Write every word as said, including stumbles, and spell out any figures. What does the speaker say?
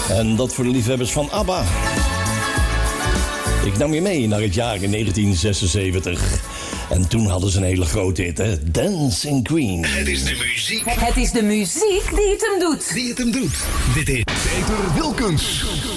En dat voor de liefhebbers van ABBA. Ik nam je mee naar het jaar in negentien zesenzeventig. En toen hadden ze een hele grote hit, hè? Dancing Queen. Het is de muziek. Het is de muziek die het hem doet. Die het hem doet. Dit is Peter Wilkens.